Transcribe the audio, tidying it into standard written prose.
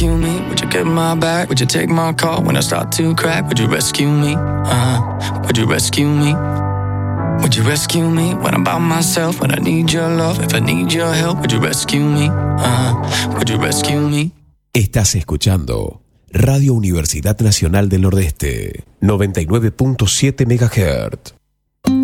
rescue me? Would you get my back? Would you take my call when I start to crack? Would you rescue me? Would you rescue me? Would you rescue me when I'm by myself? When I need your love, if I need your help, would you rescue me? Would you rescue me? Estás escuchando Radio Universidad Nacional del Nordeste, 99.7 MHz.